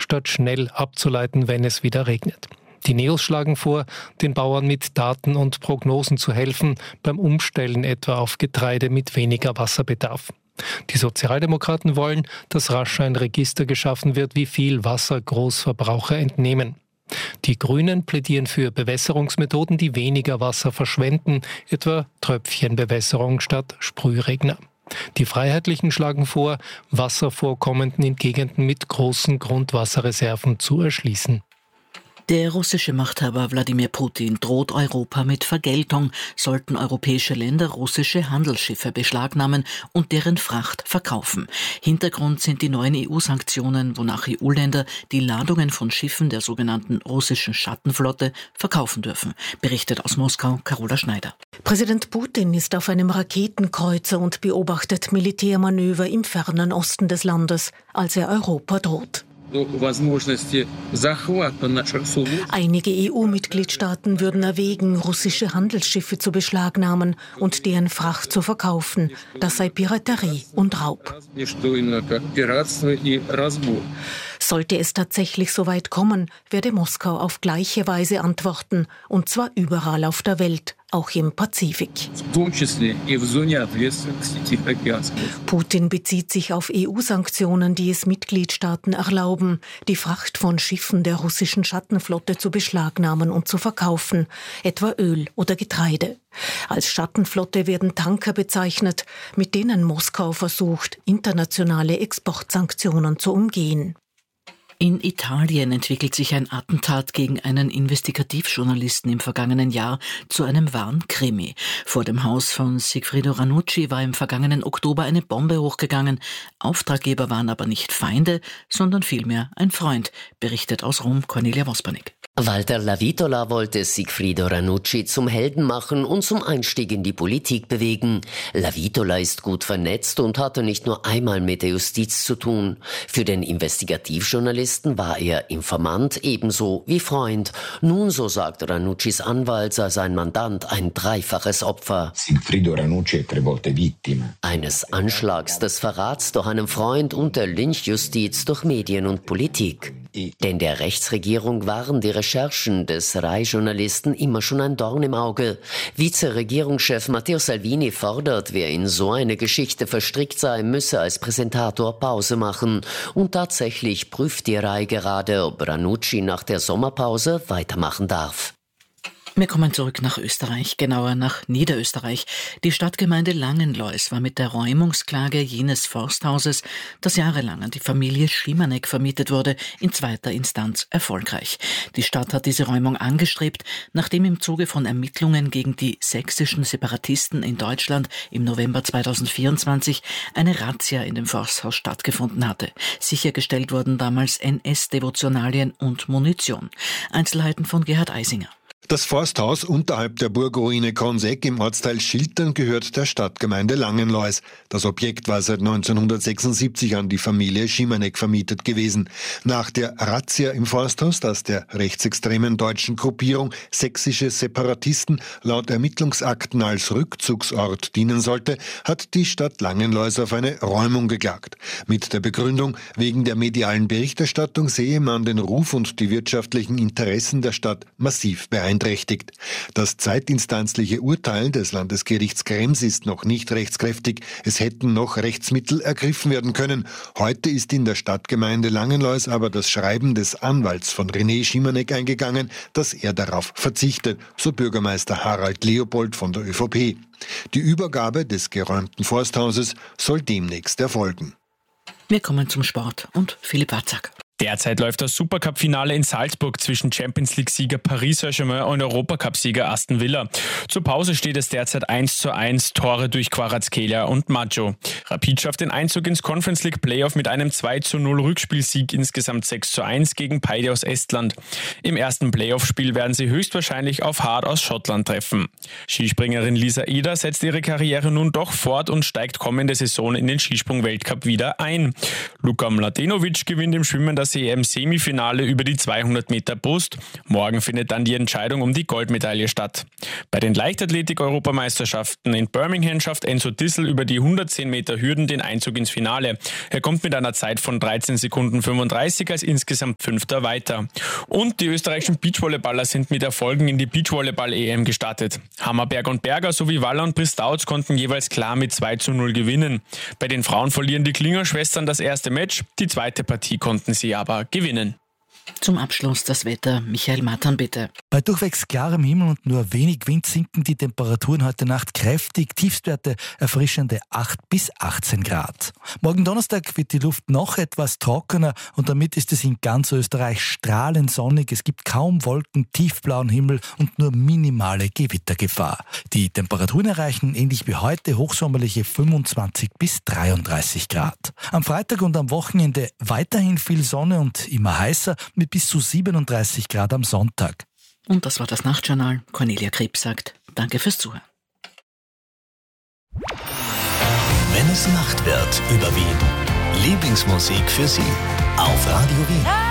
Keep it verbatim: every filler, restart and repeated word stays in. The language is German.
statt schnell abzuleiten, wenn es wieder regnet. Die Neos schlagen vor, den Bauern mit Daten und Prognosen zu helfen, beim Umstellen etwa auf Getreide mit weniger Wasserbedarf. Die Sozialdemokraten wollen, dass rasch ein Register geschaffen wird, wie viel Wasser Großverbraucher entnehmen. Die Grünen plädieren für Bewässerungsmethoden, die weniger Wasser verschwenden, etwa Tröpfchenbewässerung statt Sprühregner. Die Freiheitlichen schlagen vor, Wasservorkommenden in Gegenden mit großen Grundwasserreserven zu erschließen. Der russische Machthaber Wladimir Putin droht Europa mit Vergeltung, sollten europäische Länder russische Handelsschiffe beschlagnahmen und deren Fracht verkaufen. Hintergrund sind die neuen E U-Sanktionen, wonach E U-Länder die Ladungen von Schiffen der sogenannten russischen Schattenflotte verkaufen dürfen, berichtet aus Moskau Carola Schneider. Präsident Putin ist auf einem Raketenkreuzer und beobachtet Militärmanöver im fernen Osten des Landes, als er Europa droht. Einige E U-Mitgliedstaaten würden erwägen, russische Handelsschiffe zu beschlagnahmen und deren Fracht zu verkaufen. Das sei Piraterie und Raub. Sollte es tatsächlich so weit kommen, werde Moskau auf gleiche Weise antworten, und zwar überall auf der Welt, auch im Pazifik. Putin bezieht sich auf E U-Sanktionen, die es Mitgliedstaaten erlauben, die Fracht von Schiffen der russischen Schattenflotte zu beschlagnahmen und zu verkaufen, etwa Öl oder Getreide. Als Schattenflotte werden Tanker bezeichnet, mit denen Moskau versucht, internationale Exportsanktionen zu umgehen. In Italien entwickelt sich ein Attentat gegen einen Investigativjournalisten im vergangenen Jahr zu einem wahren Krimi. Vor dem Haus von Sigfrido Ranucci war im vergangenen Oktober eine Bombe hochgegangen. Auftraggeber waren aber nicht Feinde, sondern vielmehr ein Freund, berichtet aus Rom Cornelia Vospanik. Walter Lavitola wollte Sigfrido Ranucci zum Helden machen und zum Einstieg in die Politik bewegen. Lavitola ist gut vernetzt und hatte nicht nur einmal mit der Justiz zu tun. Für den Investigativjournalisten war er Informant ebenso wie Freund. Nun, so sagt Ranuccis Anwalt, sei sein Mandant ein dreifaches Opfer. Sigfrido Ranucci è tre volte vittima. Eines Anschlags, des Verrats durch einen Freund und der Lynchjustiz durch Medien und Politik. Denn der Rechtsregierung waren die Recherchen des Rai-Journalisten immer schon ein Dorn im Auge. Vize-Regierungschef Matteo Salvini fordert, wer in so eine Geschichte verstrickt sei, müsse als Präsentator Pause machen. Und tatsächlich prüft die Rai gerade, ob Ranucci nach der Sommerpause weitermachen darf. Wir kommen zurück nach Österreich, genauer nach Niederösterreich. Die Stadtgemeinde Langenlois war mit der Räumungsklage jenes Forsthauses, das jahrelang an die Familie Schimanek vermietet wurde, in zweiter Instanz erfolgreich. Die Stadt hat diese Räumung angestrebt, nachdem im Zuge von Ermittlungen gegen die sächsischen Separatisten in Deutschland im November zweitausendvierundzwanzig eine Razzia in dem Forsthaus stattgefunden hatte. Sichergestellt wurden damals N S-Devotionalien und Munition. Einzelheiten von Gerhard Eisinger. Das Forsthaus unterhalb der Burgruine Kronseck im Ortsteil Schiltern gehört der Stadtgemeinde Langenlois. Das Objekt war seit neunzehnhundertsechsundsiebzig an die Familie Schimanek vermietet gewesen. Nach der Razzia im Forsthaus, das der rechtsextremen deutschen Gruppierung sächsische Separatisten laut Ermittlungsakten als Rückzugsort dienen sollte, hat die Stadt Langenlois auf eine Räumung geklagt. Mit der Begründung, wegen der medialen Berichterstattung sehe man den Ruf und die wirtschaftlichen Interessen der Stadt massiv beeinträchtigt. Das zeitinstanzliche Urteil des Landesgerichts Krems ist noch nicht rechtskräftig. Es hätten noch Rechtsmittel ergriffen werden können. Heute ist in der Stadtgemeinde Langenlois aber das Schreiben des Anwalts von René Schimanek eingegangen, dass er darauf verzichtet, so Bürgermeister Harald Leopold von der ÖVP. Die Übergabe des geräumten Forsthauses soll demnächst erfolgen. Wir kommen zum Sport und Philipp Watzak. Derzeit läuft das Supercup-Finale in Salzburg zwischen Champions-League-Sieger Paris Saint-Germain und Europacup-Sieger Aston Villa. Zur Pause steht es derzeit eins zu eins, Tore durch Kvaratskhelia und Maggio. Rapid schafft den Einzug ins Conference-League-Playoff mit einem zwei zu null Rückspielsieg, insgesamt sechs zu eins gegen Paide aus Estland. Im ersten Playoff-Spiel werden sie höchstwahrscheinlich auf Hart aus Schottland treffen. Skispringerin Lisa Eder setzt ihre Karriere nun doch fort und steigt kommende Saison in den Skisprung-Weltcup wieder ein. Luka Mladenovic gewinnt im Schwimmen das Übersee im Semifinale über die zweihundert Meter Brust. Morgen findet dann die Entscheidung um die Goldmedaille statt. Bei den Leichtathletik-Europameisterschaften in Birmingham schafft Enzo Dissel über die hundertzehn Meter Hürden den Einzug ins Finale. Er kommt mit einer Zeit von dreizehn Sekunden fünfunddreißig als insgesamt Fünfter weiter. Und die österreichischen Beachvolleyballer sind mit Erfolgen in die Beachvolleyball-E M gestartet. Hammerberg und Berger sowie Waller und Pristauz konnten jeweils klar mit zwei zu null gewinnen. Bei den Frauen verlieren die Klinger-Schwestern das erste Match, die zweite Partie konnten sie aber gewinnen. Zum Abschluss das Wetter. Michael Matern, bitte. Bei durchwegs klarem Himmel und nur wenig Wind sinken die Temperaturen heute Nacht kräftig. Tiefstwerte erfrischende acht bis achtzehn Grad. Morgen Donnerstag wird die Luft noch etwas trockener und damit ist es in ganz Österreich strahlend sonnig. Es gibt kaum Wolken, tiefblauen Himmel und nur minimale Gewittergefahr. Die Temperaturen erreichen ähnlich wie heute hochsommerliche fünfundzwanzig bis dreiunddreißig Grad. Am Freitag und am Wochenende weiterhin viel Sonne und immer heißer mit bis zu siebenunddreißig Grad am Sonntag. Und das war das Nachtjournal. Cornelia Krebs sagt Danke fürs Zuhören. Wenn es Nacht wird, über Wien. Lieblingsmusik für Sie auf Radio Wien.